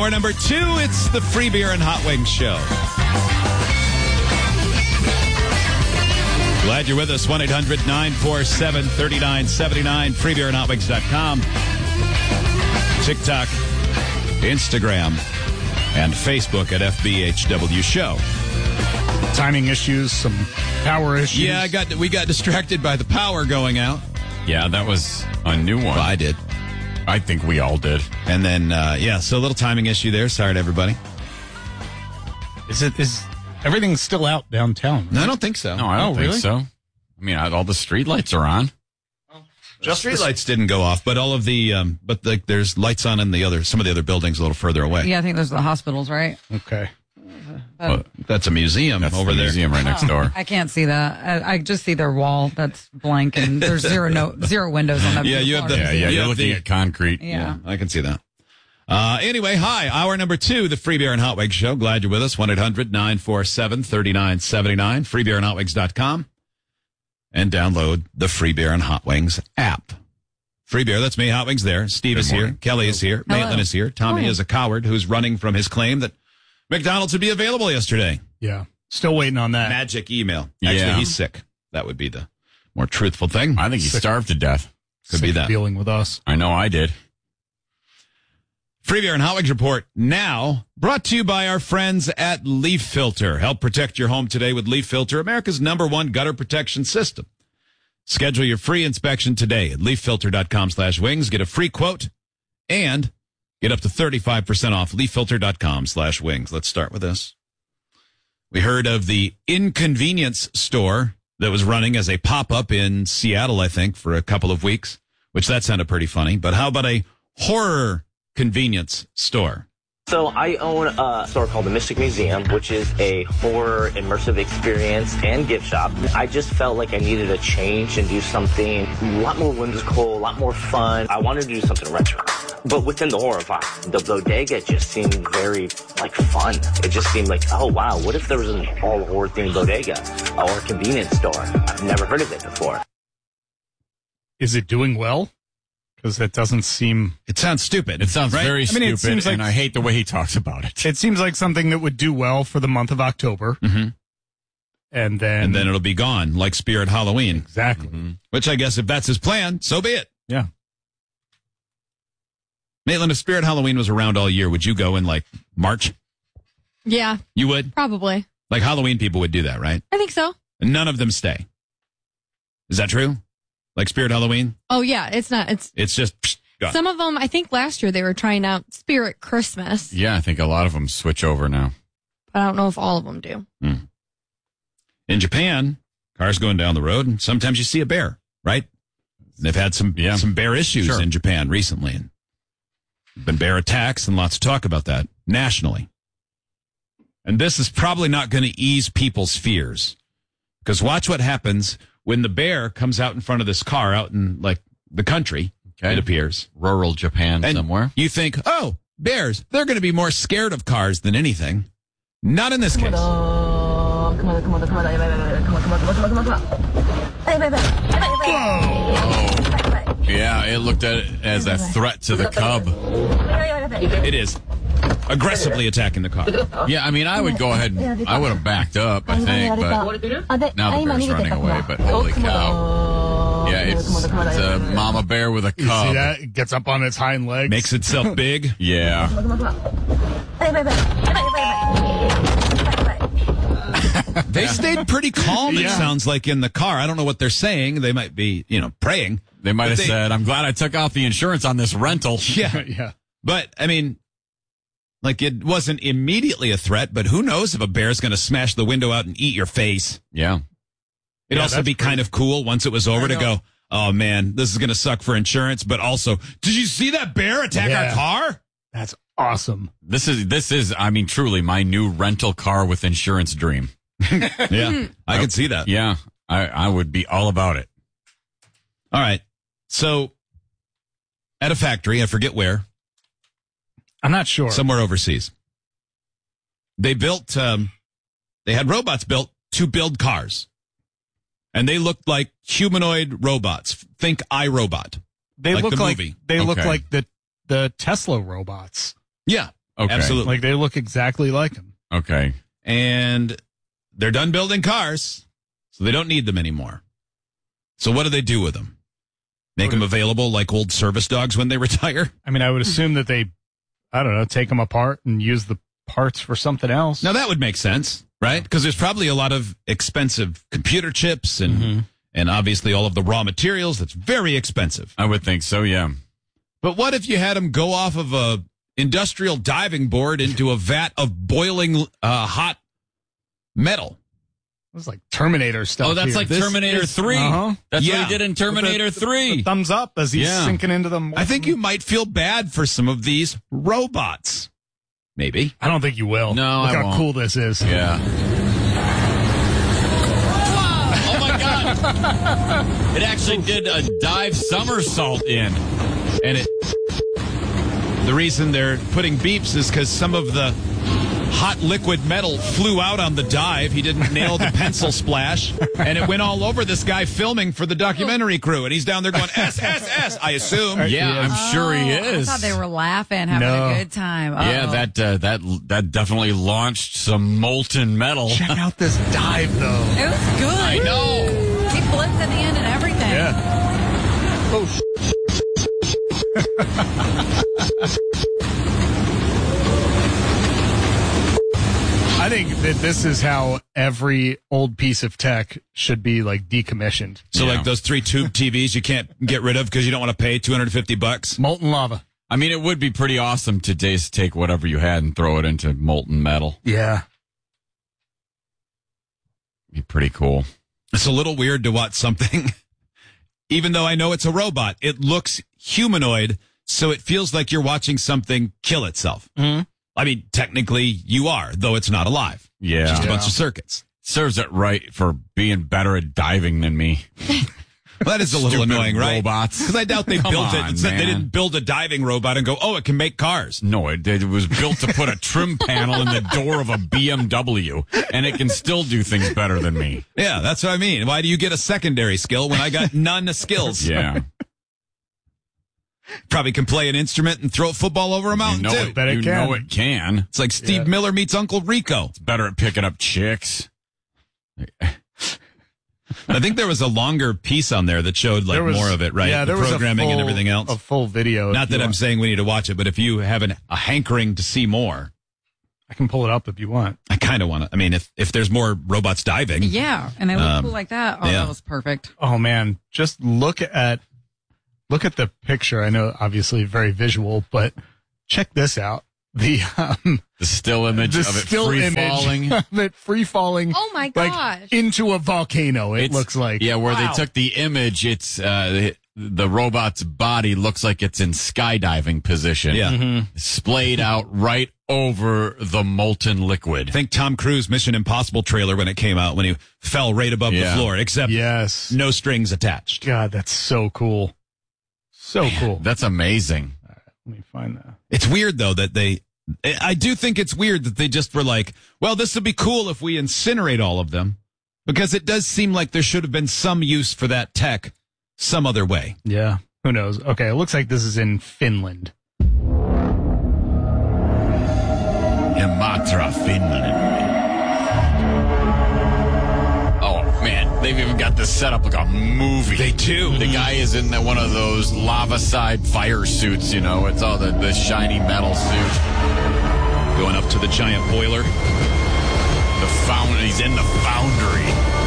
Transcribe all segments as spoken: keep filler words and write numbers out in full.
Hour number two, it's the Free Beer and Hot Wings Show. Glad you're with us. one eight hundred nine four seven three nine seven nine, free beer and hot wings dot com. TikTok, Instagram, and Facebook at F B H W Show. Timing issues, some power issues. Yeah, I got we got distracted by the power going out. Yeah, that was a new one. Well, I did. I think we all did. And then, uh, yeah, so a little timing issue there. Sorry to everybody. Is it is everything's still out downtown? Right? No, I don't think so. No, I don't Oh, think really? so. I mean, all the street lights are on. Just street lights didn't go off, but all of the, um, but the, there's lights on in the other, some of the other buildings a little further away. Yeah, I think those are the hospitals, right? Okay. Well, that's a museum That's over the there. museum right next door. I can't see that. I, I just see their wall that's blank, and there's zero no zero windows on that. Yeah, you have the- Yeah, yeah, You you're have looking the- at concrete. Yeah. I can see that. Uh, anyway, hi. Hour number two, the Free Beer and Hot Wings Show. Glad you're with us. one eight hundred nine four seven three nine seven nine, free beer and hot wings dot com. And download the Free Beer and Hot Wings app. Free Beer, that's me. Hot Wings there. Steve Good is here. morning. Kelly is here. Hello. Maitland is here. Tommy Hi. is a coward who's running from his claim that McDonald's would be available yesterday. Yeah. Still waiting on that. Magic email. Actually, Yeah. he's sick. That would be the more truthful thing. I think he starved to death. Could be Sick of that. dealing with us. I know I did. Free Beer and Hot Wings Report now brought to you by our friends at Leaf Filter. Help protect your home today with Leaf Filter, America's number one gutter protection system. Schedule your free inspection today at leaf filter dot com slash wings. Get a free quote and get up to thirty-five percent off leaf filter dot com slash wings. Let's start with this. We heard of the Inconvenience Store that was running as a pop-up in Seattle, I think, for a couple of weeks, which that sounded pretty funny. But how about a horror convenience store? So I own a store called the Mystic Museum, which is a horror immersive experience and gift shop. I just felt like I needed a change and do something a lot more whimsical, a lot more fun. I wanted to do something retro, but within the horror vibe. The bodega just seemed very like fun. It just seemed like, oh wow, what if there was an all horror themed bodega or a convenience store? I've never heard of it before. Is it doing well? Because that doesn't seem. It sounds stupid. It sounds right? very I mean, stupid, it seems like- and I hate the way he talks about it. It seems like something that would do well for the month of October, Mhm. and then And then it'll be gone, like Spirit Halloween. exactly. Mm-hmm. Which I guess if that's his plan, so be it. Yeah. Maitland, if Spirit Halloween was around all year, would you go in like March? Yeah, You would? probably. Like Halloween people would do that, right? I think so. And none of them stay. Is that true? Like Spirit Halloween? Oh, yeah, it's not. It's It's just psh, gone. some of them. I think last year they were trying out Spirit Christmas, Yeah, I think a lot of them switch over now. but I don't know if all of them do. In Japan, cars going down the road, and sometimes you see a bear, right? They've had some Yeah. some bear issues Sure. in Japan recently. And been bear attacks and lots of talk about that nationally. And this is probably not going to ease people's fears. Because watch what happens when the bear comes out in front of this car out in like the country, Okay. it appears. Rural Japan And somewhere. you think, oh, bears, they're going to be more scared of cars than anything. Not in this case. Yeah, it looked at it as a threat to the cub. It is aggressively attacking the car. Yeah, I mean, I would go ahead and I would have backed up, I think, but now the bear's running away. But holy cow. Yeah, it's, it's a mama bear with a You see cub. that? It gets up on its hind legs. Makes itself big. Yeah. They stayed pretty calm, it Yeah. sounds like, in the car. I don't know what they're saying. They might be, you know, praying. They might But have they- said, I'm glad I took out the insurance on this rental. Yeah. yeah. But, I mean, like, it wasn't immediately a threat, but who knows if a bear's going to smash the window out and eat your face. Yeah. It'd Yeah, also that's be kind of cool once it was over I to know. go, oh, man, this is going to suck for insurance. But also, did you see that bear attack Yeah. our car? That's awesome. This is, this is, I mean, truly my new rental car with insurance dream. Yeah, I can see that. Yeah. I, I would be all about it. All right. So, at a factory, I forget where, I'm not sure. somewhere overseas, they built, um, they had robots built to build cars. And they looked like humanoid robots. Think iRobot. they like look the like movie. they look Okay. like the the Tesla robots. Yeah. Okay. Absolutely. Like they look exactly like him. Okay. And they're done building cars, so they don't need them anymore. So what do they do with them? Make them available like old service dogs when they retire? I mean, I would assume that they, I don't know, take them apart and use the parts for something else. Now, that would make sense, right? Because there's probably a lot of expensive computer chips and mm-hmm. and obviously all of the raw materials. That's very expensive. I would think so, yeah. But what if you had them go off of a industrial diving board into a vat of boiling uh, hot metal? It was like Terminator stuff. Oh, that's here. like This Terminator is- three. Uh-huh. That's Yeah. what he did in Terminator With the- three. the thumbs up as he's Yeah. sinking into the. I think you might feel bad for some of these robots. Maybe. I don't think you will. No, Look I how won't. cool this is. Yeah. Oh my God. It actually did a dive somersault in. And it. The reason they're putting beeps is because some of the hot liquid metal flew out on the dive. He didn't nail the pencil splash, and it went all over this guy filming for the documentary crew. And he's down there going, S, S, S, I assume. Yeah, I'm sure he Oh, is. I thought they were laughing, having No. a good time. Yeah, Uh-oh. that uh, that that definitely launched some molten metal. Check out this dive, though. It was good. I know. He flipped at the end and everything. Yeah. Oh, I think that this is how every old piece of tech should be like decommissioned. So Yeah. like those three tube T Vs you can't get rid of because you don't want to pay two hundred fifty bucks. Molten lava. I mean, it would be pretty awesome to just take whatever you had and throw it into molten metal. Yeah. Be pretty cool. It's a little weird to watch something, even though I know it's a robot. It looks humanoid, so it feels like you're watching something kill itself. Mm-hmm. I mean, technically you are, though it's not alive. Yeah. Just a Yeah. bunch of circuits. Serves it right for being better at diving than me. Well, that is a little Stupid annoying, right? robots. Because I doubt they Come built on, it. It's that They man. didn't build a diving robot and go, oh, it can make cars. No, it, it was built to put a trim panel in the door of a B M W, and it can still do things better than me. Yeah, that's what I mean. Why do you get a secondary skill when I got none of skills? Yeah. Probably can play an instrument and throw a football over a You mountain, know too. it, Bet it you can. know it can. It's like Steve Yeah. Miller meets Uncle Rico. It's better at picking up chicks. I think there was a longer piece on there that showed like There was- more of it, right? Yeah, the there was a programming and full- everything else. A full video. Not if that you I'm want. saying we need to watch it, but if you have an, a hankering to see more, I can pull it up if you want. I kind of want to. I mean, if if there's more robots diving, Yeah, and they look Um, cool like that. Oh, yeah. that was perfect. Oh man, just look at look at the picture. I know, obviously, very visual, but check this out. The um, The still image the of it still free image falling. of it free falling. Oh my like, gosh. into a volcano. It It's- looks like Yeah, where Wow. they took the image, it's uh, the robot's body looks like it's in skydiving position. yeah. Splayed out right over the molten liquid. Think Tom Cruise Mission Impossible trailer when it came out when he fell right above Yeah. the floor, except Yes. no strings attached. God, that's so cool. So cool. That's amazing. Let me find that. It's weird though that they. I do think it's weird that they just were like, well, this would be cool if we incinerate all of them, because it does seem like there should have been some use for that tech some other way. Yeah. Who knows? Okay, it looks like this is in Finland. Imatra, Finland. Oh man, they've even got this set up like a movie. They do. The guy is in the, one of those lava side fire suits, you know. It's all the, the shiny metal suit. Going up to the giant boiler. The found he's in the foundry.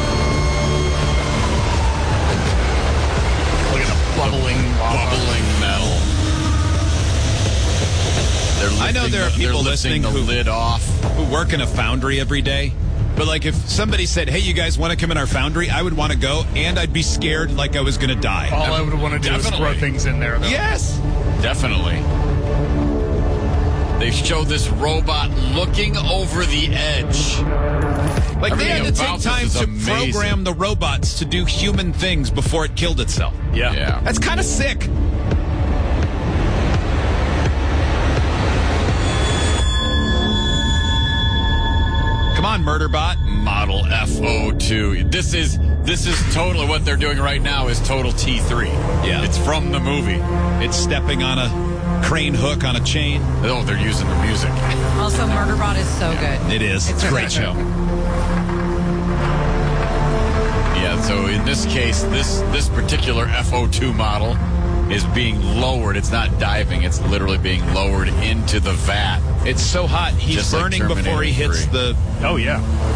Look at the bubbling lava. Bubbling metal. They're I know lifting there are the- they're people lifting listening the who- lid off. Who work in a foundry every day. But like if somebody said, hey, you guys want to come in our foundry, I would want to go, and I'd be scared like I was going to die. All I would want to do is throw Definitely. things in there. Though. Yes. Definitely. They show this robot looking over the edge. Like they had to Everything take about this time is to amazing. program the robots to do human things before it killed itself. Yeah. Yeah. That's kind of sick. Come on, Murderbot. Model F O two. This is this is totally what they're doing right now is total T three. Yeah. It's from the movie. It's stepping on a crane hook on a chain. Oh, they're using the music. Also, Murderbot is so good. It is. It's a great show. Yeah, so in this case, this this particular F O two model is being lowered. It's not diving. It's literally being lowered into the vat. It's so hot. He's Just like burning before he hits three. the... Oh, yeah.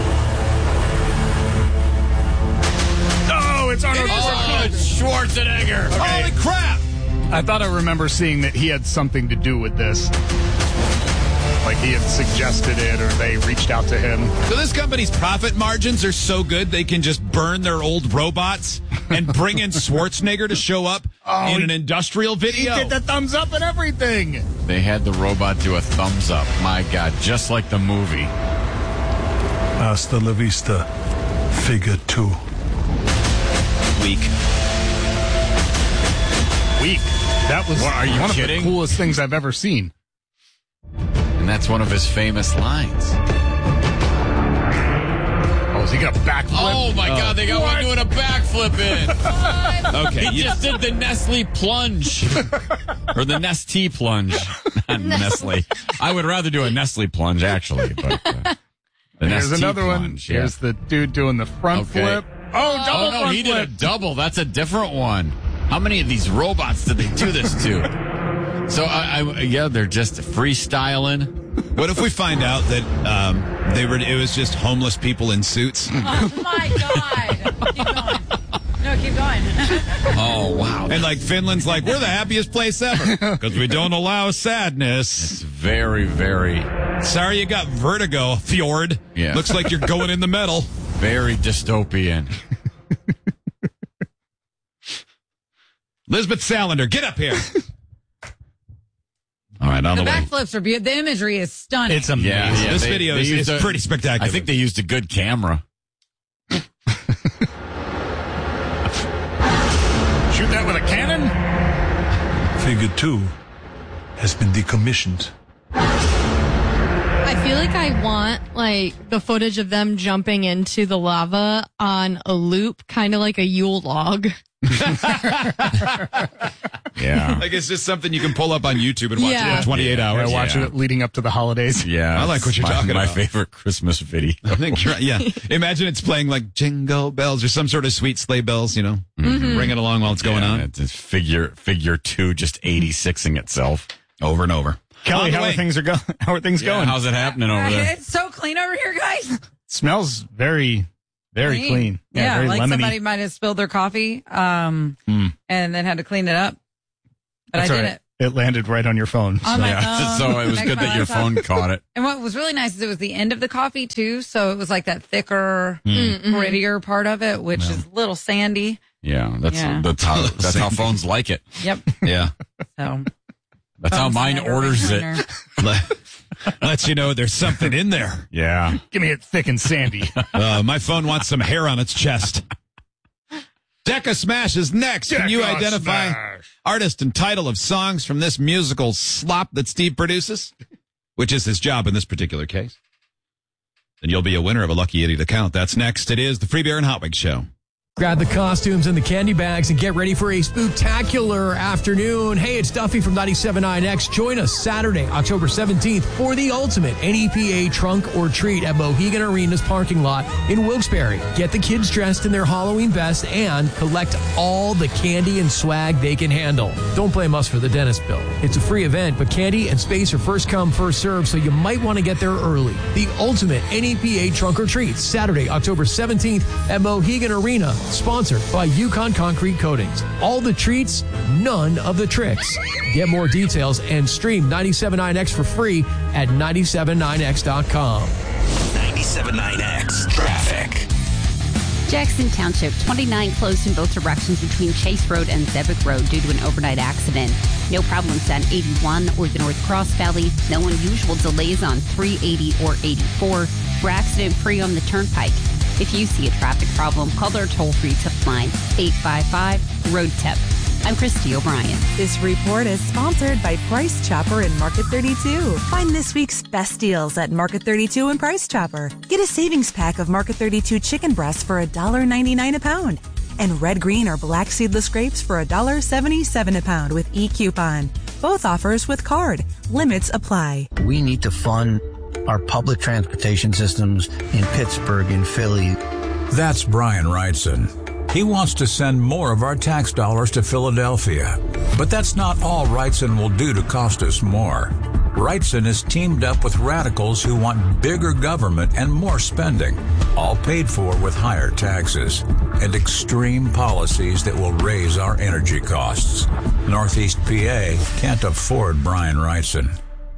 Oh, it's Arnold Oh, Schwarzenegger. Okay. Holy crap! I thought I remember seeing that he had something to do with this. Like he had suggested it or they reached out to him. So this company's profit margins are so good they can just burn their old robots and bring in Schwarzenegger to show up Oh, in he- an industrial He video. did the thumbs up and everything. They had the robot do a thumbs up. My God, just like the movie. Hasta la vista, figure two. Weak. Weak. That was What, are you one kidding? of the coolest things I've ever seen. And that's one of his famous lines. Oh, has he got a backflip? Oh, my God, they got one doing a backflip in. Okay. He you- just did the Nestle plunge. Or the Nestea plunge. Not Nestle. I would rather do a Nestle plunge, actually. But uh, the Here's Nestea another one. plunge, yeah. Here's the dude doing the front Okay. flip. Oh, double Oh, no, front he did a flip. double. That's a different one. How many of these robots did they do this to? So, I, I yeah, they're just freestyling. What if we find out that um, they were? It was just homeless people in suits. Oh, my God. Keep going. No, keep going. Oh, wow. And like Finland's like, we're the happiest place ever because we don't allow sadness. It's very, very, Sorry you got vertigo, Fjord. Yeah. Looks like you're going in the metal. very dystopian. Lisbeth Salander, get up here. All right, on The the, way. backflips are beautiful. The imagery is stunning. It's amazing. Yeah, yeah. This they- video they is, used is a- pretty spectacular. I think they used a good camera. Shoot that with a cannon? Figure two has been decommissioned. I feel like I want like the footage of them jumping into the lava on a loop, kind of like a Yule log. Yeah. like it's just something you can pull up on YouTube and watch it Yeah. in twenty-eight Yeah. hours. Yeah, watching Yeah. it leading up to the holidays. Yeah. I like what you're my, talking my about. favorite Christmas video. I think you're right. Yeah. Imagine it's playing like Jingle Bells or some sort of sweet sleigh bells, you know, Mm-hmm. ringing along while it's going Yeah, on It's it's figure figure two just eighty-sixing itself. over and over. Kelly, On the how are way. things are going? How are things Yeah, going? how's it happening over there? It's so clean over here, guys. Smells very, very clean. Yeah, very like lemony. somebody might have spilled their coffee um, Mm. and then had to clean it up. But That's I all did right. it. It landed right on your phone. On my Yeah. phone, So it was next good to that my your laptop. phone caught it. And what was really nice is it was the end of the coffee too, so it was like that thicker, Mm. grittier part of it, which is a little sandy. Yeah, that's Yeah. that's how that's how phones like it. Yep. Yeah. So That's how phones mine never orders it. returner. Let, lets you know there's something in there. Yeah. Give me it thick and sandy. Uh, my phone wants some hair on its chest. Decca Smash is next. Can you Decca identify Smash. artist and title of songs from this musical slop that Steve produces? Which is his job in this particular case. Then you'll be a winner of a Lucky Idiot account. That's next. It is the Free Beer and Hot Wings Show. Grab the costumes and the candy bags and get ready for a spooktacular afternoon. Hey, it's Duffy from ninety-seven point nine X. Join us Saturday, October seventeenth for the ultimate N E P A trunk or treat at Mohegan Arena's parking lot in Wilkes-Barre. Get the kids dressed in their Halloween best and collect all the candy and swag they can handle. Don't blame us for the dentist bill. It's a free event, but candy and space are first come, first served, so you might want to get there early. The ultimate N E P A trunk or treat, Saturday, October seventeenth at Mohegan Arena. Sponsored by Yukon Concrete Coatings. All the treats, none of the tricks. Get more details and stream ninety-seven point nine X for free at ninety-seven nine X dot com. ninety-seven point nine X traffic. Jackson Township, twenty-nine closed in both directions between Chase Road and Zebick Road due to an overnight accident. No problems on eighty-one or the North Cross Valley. No unusual delays on three eighty or eighty-four. We're accident-free on the Turnpike. If you see a traffic problem, call our toll-free tip line, eight five five, road tip. I'm Christy O'Brien. This report is sponsored by Price Chopper and Market thirty-two. Find this week's best deals at Market thirty-two and Price Chopper. Get a savings pack of Market thirty-two chicken breasts for one dollar ninety-nine a pound. And red, green, or black seedless grapes for one dollar seventy-seven a pound with e-coupon. both offers with card. Limits apply. We need to fund our public transportation systems in Pittsburgh and Philly. That's Brian Wrightson. He wants to send more of our tax dollars to Philadelphia. But that's not all Wrightson will do to cost us more. Wrightson is teamed up with radicals who want bigger government and more spending, all paid for with higher taxes and extreme policies that will raise our energy costs. Northeast P A can't afford Brian Wrightson.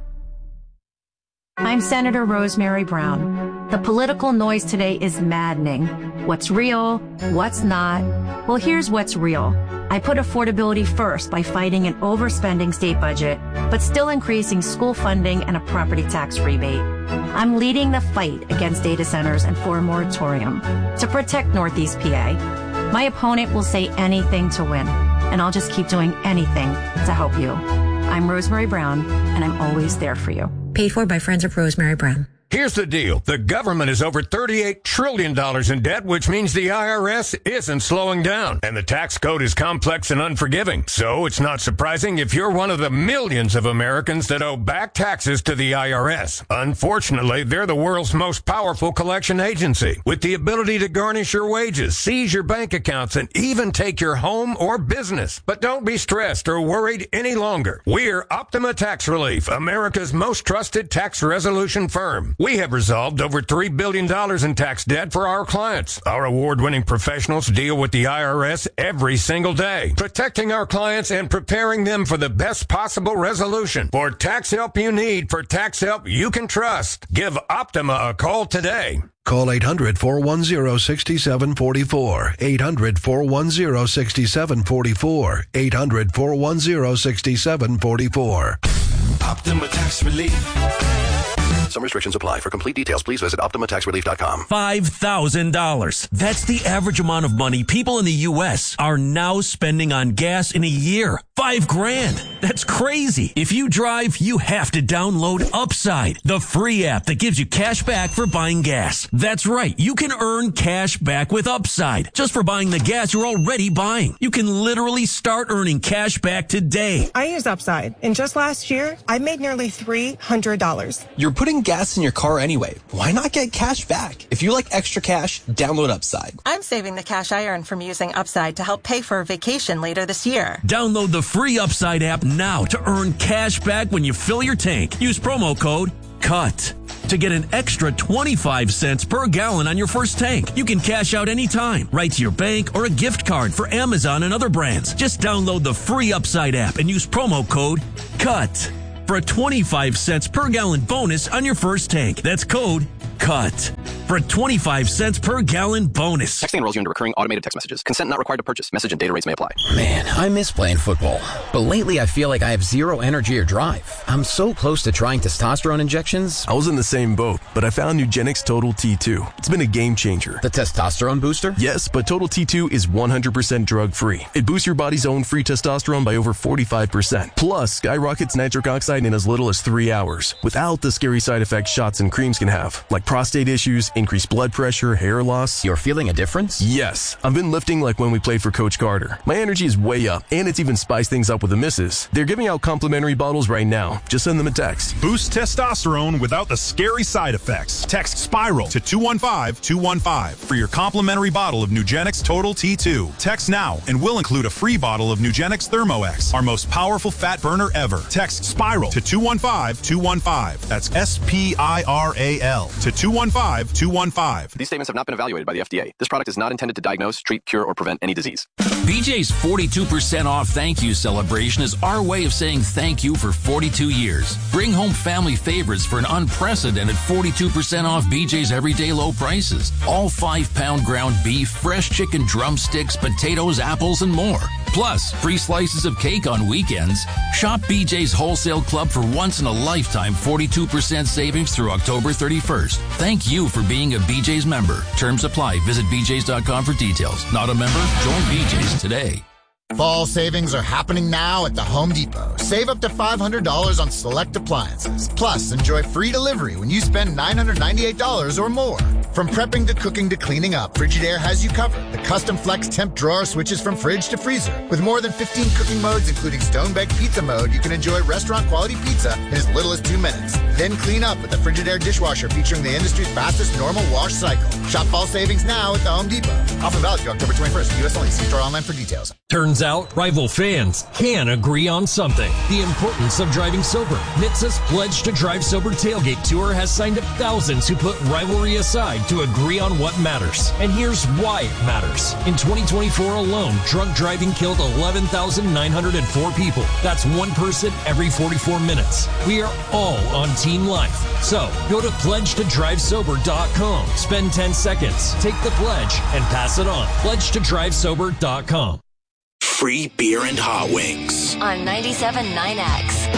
I'm Senator Rosemary Brown. The political noise today is maddening. What's real? What's not? Well, here's what's real. I put affordability first by fighting an overspending state budget, but still increasing school funding and a property tax rebate. I'm leading the fight against data centers and for a moratorium to protect Northeast P A. My opponent will say anything to win, and I'll just keep doing anything to help you. I'm Rosemary Brown, and I'm always there for you. Paid for by Friends of Rosemary Brown. Here's the deal. The government is over thirty-eight trillion dollars in debt, which means the I R S isn't slowing down. And the tax code is complex and unforgiving. So it's not surprising if you're one of the millions of Americans that owe back taxes to the I R S. Unfortunately, they're the world's most powerful collection agency, with the ability to garnish your wages, seize your bank accounts, and even take your home or business. But don't be stressed or worried any longer. We're Optima Tax Relief, America's most trusted tax resolution firm. We have resolved over three billion dollars in tax debt for our clients. Our award-winning professionals deal with the I R S every single day, protecting our clients and preparing them for the best possible resolution. For tax help you need, for tax help you can trust, give Optima a call today. Call eight hundred, four one zero, six seven four four. eight hundred, four one zero, six seven four four. eight hundred, four one zero, six seven four four. Optima Tax Relief. Some restrictions apply. For complete details, please visit Optima Tax Relief dot com. five thousand dollars. That's the average amount of money people in the U S are now spending on gas in a year. Five grand. That's crazy. If you drive, you have to download Upside, the free app that gives you cash back for buying gas. That's right. You can earn cash back with Upside just for buying the gas you're already buying. You can literally start earning cash back today. I use Upside, and just last year, I made nearly three hundred dollars. You're putting gas in your car anyway. Why not get cash back? If you like extra cash, download Upside. I'm saving the cash I earn from using Upside to help pay for a vacation later this year. Download the free Upside app now to earn cash back when you fill your tank. Use promo code CUT to get an extra twenty-five cents per gallon on your first tank. You can cash out anytime, right to your bank or a gift card for Amazon and other brands. Just download the free Upside app and use promo code CUT for a twenty-five cents per gallon bonus on your first tank. That's code CUT for a twenty-five cents per gallon bonus. Texting enrolls you into recurring automated text messages. Consent not required to purchase. Message and data rates may apply. Man, I miss playing football. But lately I feel like I have zero energy or drive. I'm so close to trying testosterone injections. I was in the same boat, but I found Nugenix Total T two. It's been a game changer. The testosterone booster? Yes, but Total T two is one hundred percent drug-free. It boosts your body's own free testosterone by over forty-five percent. Plus, skyrockets nitric oxide in as little as three hours, without the scary side effects shots and creams can have, like prostate issues, increased blood pressure, hair loss. You're feeling a difference? Yes. I've been lifting like when we played for Coach Carter. My energy is way up, and it's even spiced things up with the misses. They're giving out complimentary bottles right now. Just send them a text. Boost testosterone without the scary side effects. Text SPIRAL to two one five two one five for your complimentary bottle of Nugenix Total T two. Text now, and we'll include a free bottle of Nugenix ThermoX, our most powerful fat burner ever. Text SPIRAL to two one five two one five. That's S P I R A L to two one five two one five. These statements have not been evaluated by the F D A. This product is not intended to diagnose, treat, cure, or prevent any disease. B J's forty-two percent off thank you celebration is our way of saying thank you for forty-two years. Bring home family favorites for an unprecedented forty-two percent off B J's everyday low prices. All five-pound ground beef, fresh chicken drumsticks, potatoes, apples, and more. Plus, free slices of cake on weekends. Shop B J's Wholesale Club for once-in-a-lifetime forty-two percent savings through October thirty-first. Thank you for being a B J's member. Terms apply. Visit B J's dot com for details. Not a member? Join B J's today. Fall savings are happening now at the Home Depot. Save up to five hundred dollars on select appliances. Plus, enjoy free delivery when you spend nine hundred ninety-eight dollars or more. From prepping to cooking to cleaning up, Frigidaire has you covered. The custom flex temp drawer switches from fridge to freezer. With more than fifteen cooking modes, including stone-baked pizza mode, you can enjoy restaurant-quality pizza in as little as two minutes. Then clean up with the Frigidaire dishwasher featuring the industry's fastest normal wash cycle. Shop fall savings now at the Home Depot. Offer valid through October twenty-first. U S only. See store online for details. Turns out rival fans can agree on something. The importance of driving sober. N H T S A's Pledge to Drive Sober Tailgate Tour has signed up thousands who put rivalry aside to agree on what matters. And here's why it matters. In twenty twenty-four alone, drunk driving killed eleven thousand nine hundred four people. That's one person every forty-four minutes. We are all on Team Life. So go to pledge to drive sober dot com. Spend ten seconds, take the pledge, and pass it on. pledge to drive sober dot com. Free beer and hot wings on ninety-seven point nine X.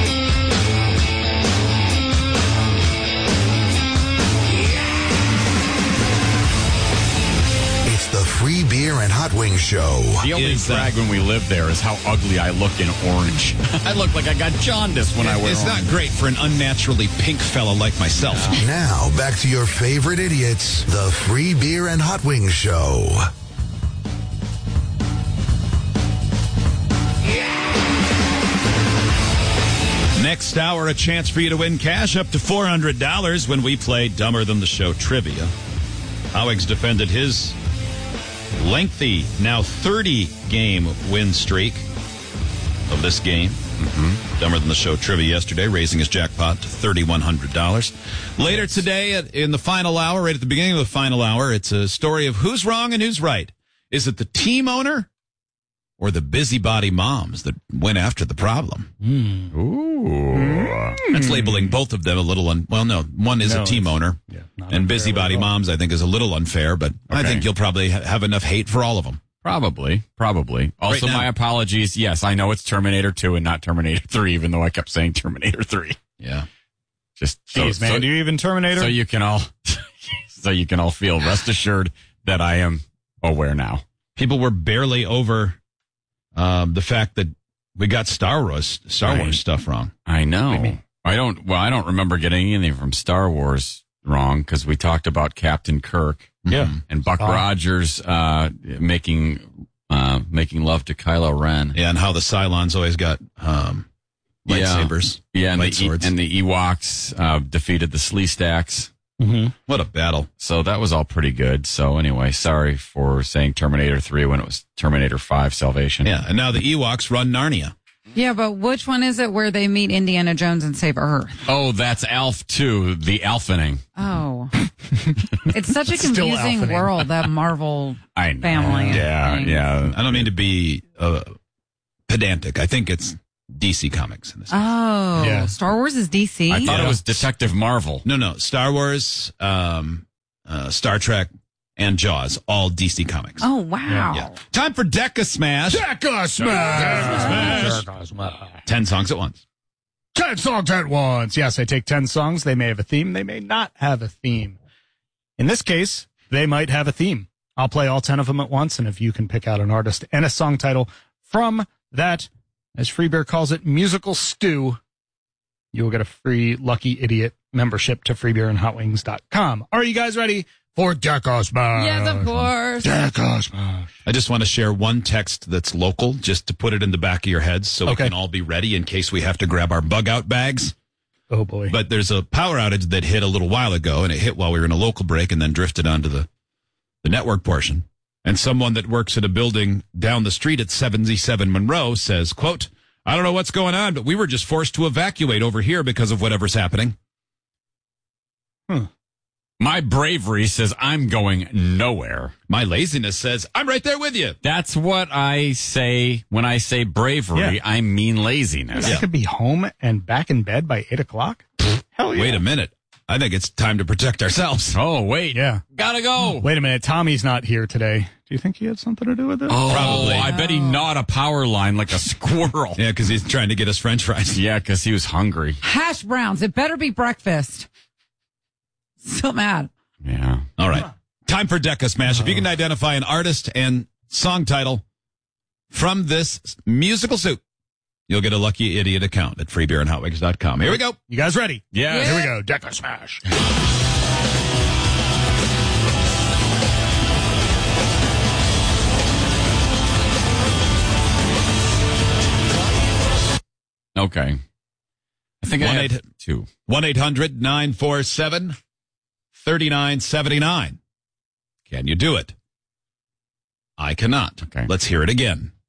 It's the Free Beer and Hot Wings Show. The only brag when we lived there is how ugly I look in orange. I look like I got jaundice when I wear It's orange. not great for an unnaturally pink fella like myself. Now, back to your favorite idiots, the Free Beer and Hot Wings Show. Next hour, a chance for you to win cash up to four hundred dollars when we play Dumber Than the Show trivia. Alex defended his lengthy, now thirty-game win streak of this game. Mm-hmm. Dumber Than the Show trivia yesterday, raising his jackpot to three thousand one hundred dollars. Later today, at, in the final hour, right at the beginning of the final hour, it's a story of who's wrong and who's right. Is it the team owner or the busybody moms that went after the problem? Mm. Ooh. That's labeling both of them a little, un- well, no, one is No, a team it's- owner, yeah, not and unfair busybody at all. moms, I think, is a little unfair, but I Okay. think you'll probably ha- have enough hate for all of them. Probably, probably. Also, Right now. my apologies. Yes, I know it's Terminator two and not Terminator three, even though I kept saying Terminator three. Yeah. Just so, Jeez, man, so- do you even Terminator? So you can all, so you can all feel rest assured that I am aware now. People were barely over um, the fact that we got Star Wars Star Right. Wars stuff wrong. I know. What do you mean? I don't. Well, I don't remember getting anything from Star Wars wrong because we talked about Captain Kirk. Yeah. And Buck Oh. Rogers uh, making uh, making love to Kylo Ren. Yeah, and how the Cylons always got um, lightsabers, Yeah, yeah and, light the, E- swords. and the Ewoks uh, defeated the Slee Stacks. Mm-hmm. What a battle. So that was all pretty good. So anyway, sorry for saying Terminator three when it was Terminator five Salvation. Yeah, and now the Ewoks run Narnia. Yeah, but which one is it where they meet Indiana Jones and save Earth? Oh, that's Alf two, the Alphening. Oh. It's such a Still confusing alphaning. world, that Marvel I know. family. Yeah, thing. yeah. I don't mean to be uh, pedantic. I think it's D C Comics in this. Oh, Yeah. Star Wars is D C? I thought it was Detective Marvel. No, no. Star Wars, um, uh, Star Trek, and Jaws, all D C Comics. Oh, wow. Yeah. Time for Deca Smash. Deca Smash. Deca Smash. Ten songs at once. Ten songs at once. Yes, I take ten songs. They may have a theme. They may not have a theme. In this case, they might have a theme. I'll play all ten of them at once, and if you can pick out an artist and a song title from that, as Freebear calls it, musical stew, you will get a free Lucky Idiot membership to free beer and hot wings dot com. Are you guys ready for Deca Smash? Yes, of course. Deca Smash. I just want to share one text that's local, just to put it in the back of your heads so Okay. we can all be ready in case we have to grab our bug out bags. Oh, boy. But there's a power outage that hit a little while ago, and it hit while we were in a local break and then drifted onto the, the network portion. And someone that works at a building down the street at seventy-seven Monroe says, quote, I don't know what's going on, but we were just forced to evacuate over here because of whatever's happening. Hmm. My bravery says I'm going nowhere. My laziness says I'm right there with you. That's what I say when I say bravery. Yeah. I mean laziness. I could be home and back in bed by eight o'clock. Hell yeah. Wait a minute. I think it's time to protect ourselves. Oh, wait. Yeah. Gotta go. Wait a minute. Tommy's not here today. Do you think he had something to do with this? Oh, Probably. I bet he gnawed a power line like a squirrel. Yeah, because he's trying to get us French fries. Yeah, because he was hungry. Hash browns. It better be breakfast. So mad. Yeah. All right. Time for Deca Smash. If you can identify an artist and song title from this musical soup, you'll get a Lucky Idiot account at free beer and hot wings dot com. Here we go. You guys ready? Yeah. Here we go. Deck or smash. Okay. I think I one have eight two. one eight hundred nine four seven three nine seven nine. Can you do it? I cannot. Okay. Let's hear it again.